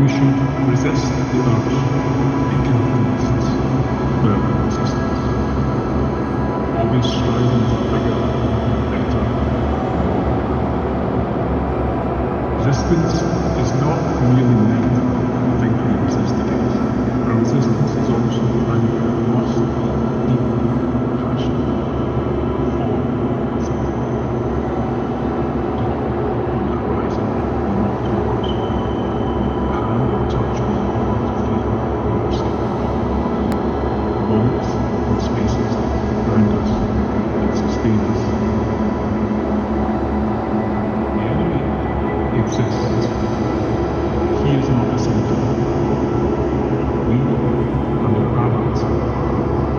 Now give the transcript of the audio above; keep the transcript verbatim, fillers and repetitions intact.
You should resist the urge to weaken resistance without resistance. Always striving for bigger, better, more. Resistance is not merely negative, the thing that we resist against. Our resistance is also an